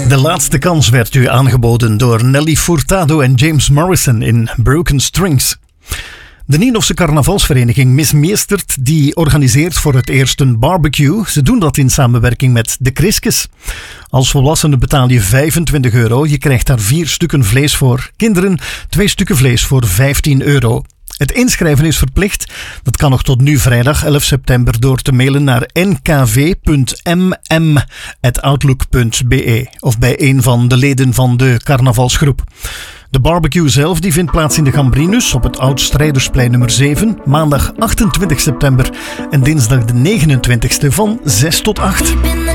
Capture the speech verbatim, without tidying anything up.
De laatste kans werd u aangeboden door Nelly Furtado en James Morrison in Broken Strings. De Nienhofse carnavalsvereniging Mismeestert die organiseert voor het eerst een barbecue. Ze doen dat in samenwerking met de Kriskes. Als volwassene betaal je vijfentwintig euro. Je krijgt daar vier stukken vlees voor. Kinderen twee stukken vlees voor vijftien euro. Het inschrijven is verplicht. Dat kan nog tot nu vrijdag elf september door te mailen naar n k v punt m m apenstaartje outlook punt b e of bij een van de leden van de carnavalsgroep. De barbecue zelf die vindt plaats in de Gambrinus op het Oud-Strijdersplein nummer zeven, maandag achtentwintig september en dinsdag de negenentwintigste van zes tot acht.